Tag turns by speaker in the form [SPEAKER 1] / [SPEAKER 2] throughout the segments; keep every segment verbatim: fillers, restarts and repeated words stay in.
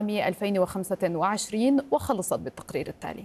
[SPEAKER 1] ألفين وخمسة وعشرين، وخلصت بالتقرير التالي.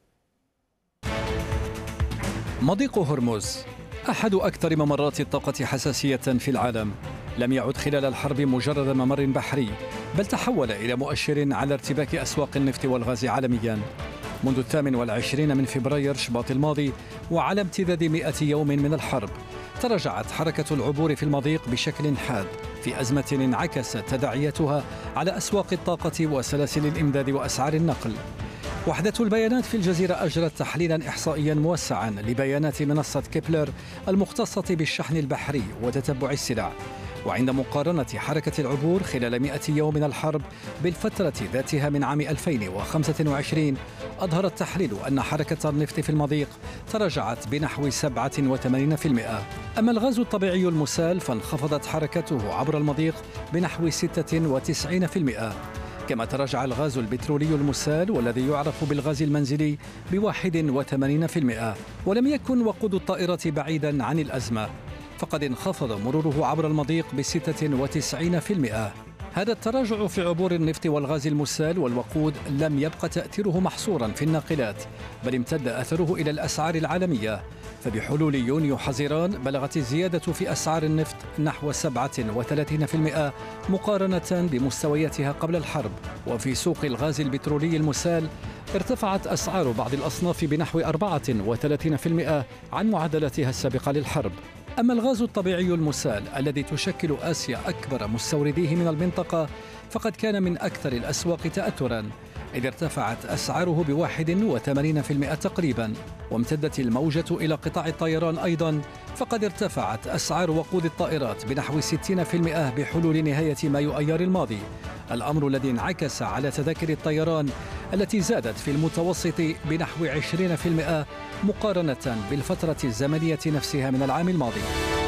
[SPEAKER 2] مضيق هرمز أحد أكثر ممرات الطاقة حساسية في العالم. لم يعد خلال الحرب مجرد ممر بحري، بل تحول إلى مؤشر على ارتباك أسواق النفط والغاز عالميا. منذ الثامن والعشرين من فبراير شباط الماضي، وعلى امتداد مئة يوم من الحرب، تراجعت حركة العبور في المضيق بشكل حاد، في أزمة انعكست تداعياتها على أسواق الطاقة وسلاسل الإمداد وأسعار النقل. وحدة البيانات في الجزيرة أجرت تحليلا إحصائيا موسعا لبيانات منصة كيبلر المختصة بالشحن البحري وتتبع السلع. وعند مقارنة حركة العبور خلال مئة يوم من الحرب بالفترة ذاتها من عام ألفين وخمسة وعشرين، أظهر التحليل أن حركة النفط في المضيق تراجعت بنحو سبعة وثمانين بالمئة. أما الغاز الطبيعي المسال فانخفضت حركته عبر المضيق بنحو ستة وتسعين بالمئة. كما تراجع الغاز البترولي المسال والذي يعرف بالغاز المنزلي بواحد وثمانين بالمئة. ولم يكن وقود الطائرة بعيدا عن الأزمة، فقد انخفض مروره عبر المضيق بستة وتسعين بالمئة. هذا التراجع في عبور النفط والغاز المسال والوقود لم يبقى تأثيره محصورا في الناقلات، بل امتد أثره إلى الأسعار العالمية. فبحلول يونيو حزيران بلغت الزيادة في أسعار النفط نحو سبعة وثلاثين بالمئة مقارنة بمستوياتها قبل الحرب. وفي سوق الغاز البترولي المسال ارتفعت أسعار بعض الأصناف بنحو أربعة وثلاثين بالمئة عن معدلاتها السابقة للحرب. أما الغاز الطبيعي المسال الذي تشكل آسيا أكبر مستورديه من المنطقة، فقد كان من أكثر الأسواق تأثرا، إذ ارتفعت أسعاره بواحد وثمانين بالمئة تقريبا. وامتدت الموجة إلى قطاع الطيران أيضا، فقد ارتفعت أسعار وقود الطائرات بنحو ستين بالمئة بحلول نهاية مايو أيار الماضي، الأمر الذي انعكس على تذاكر الطيران التي زادت في المتوسط بنحو عشرين بالمئة مقارنة بالفترة الزمنية نفسها من العام الماضي.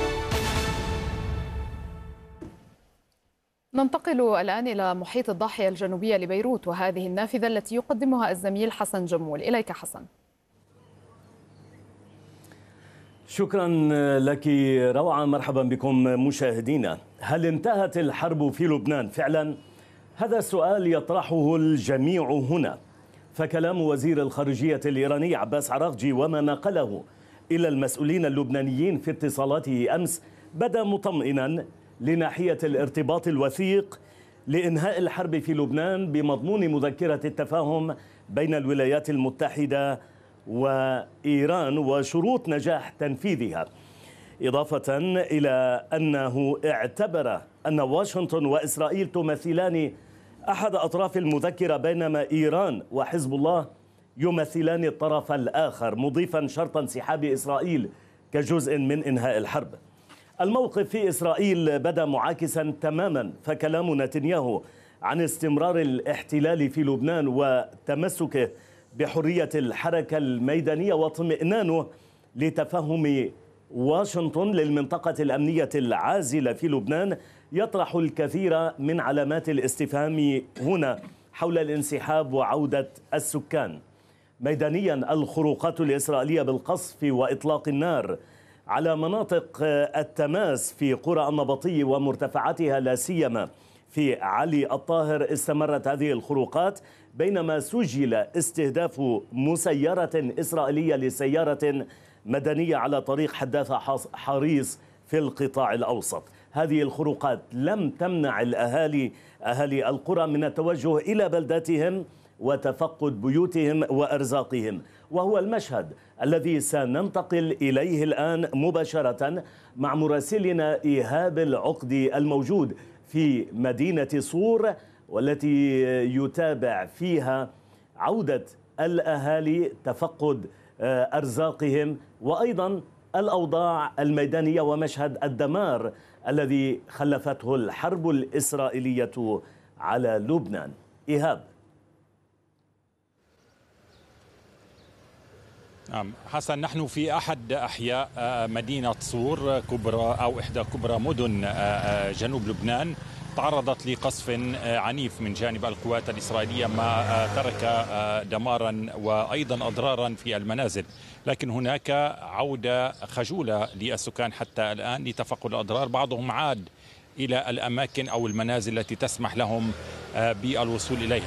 [SPEAKER 1] ننتقل الآن إلى محيط الضاحية الجنوبية لبيروت، وهذه النافذة التي يقدمها الزميل حسن جمول. إليك حسن.
[SPEAKER 3] شكرا لك روعة، مرحبا بكم مشاهدينا. هل انتهت الحرب في لبنان فعلا؟ هذا السؤال يطرحه الجميع هنا، فكلام وزير الخارجية الإيراني عباس عراقجي وما نقله إلى المسؤولين اللبنانيين في اتصالاته أمس بدا مطمئنا لناحية الارتباط الوثيق لإنهاء الحرب في لبنان بمضمون مذكرة التفاهم بين الولايات المتحدة وإيران وشروط نجاح تنفيذها، إضافة إلى أنه اعتبر أن واشنطن وإسرائيل تمثلان أحد أطراف المذكرة، بينما إيران وحزب الله يمثلان الطرف الآخر، مضيفا شرط انسحاب إسرائيل كجزء من إنهاء الحرب. الموقف في إسرائيل بدا معاكسا تماما، فكلام نتنياهو عن استمرار الاحتلال في لبنان وتمسكه بحرية الحركة الميدانية واطمئنانه لتفهم واشنطن للمنطقة الأمنية العازلة في لبنان يطرح الكثير من علامات الاستفهام هنا حول الانسحاب وعودة السكان. ميدانيا، الخروقات الإسرائيلية بالقصف وإطلاق النار على مناطق التماس في قرى النبطي ومرتفعاتها لا سيما في علي الطاهر، استمرت هذه الخروقات بينما سجل استهداف مسيرة إسرائيلية لسيارة مدنية على طريق حداثة حريص في القطاع الأوسط. هذه الخروقات لم تمنع الأهالي أهالي القرى من التوجه إلى بلداتهم وتفقد بيوتهم وأرزاقهم، وهو المشهد الذي سننتقل إليه الآن مباشرة مع مراسلنا إيهاب العقدي الموجود في مدينة صور، والتي يتابع فيها عودة الأهالي، تفقد أرزاقهم، وأيضا الأوضاع الميدانية ومشهد الدمار الذي خلفته الحرب الإسرائيلية على لبنان. إيهاب.
[SPEAKER 4] نعم حسن، نحن في أحد أحياء مدينة صور كبرى أو إحدى كبرى مدن جنوب لبنان، تعرضت لقصف عنيف من جانب القوات الإسرائيلية ما ترك دمارا وأيضا أضرارا في المنازل، لكن هناك عودة خجولة للسكان حتى الآن لتفقد الأضرار. بعضهم عاد إلى الأماكن أو المنازل التي تسمح لهم بالوصول إليها.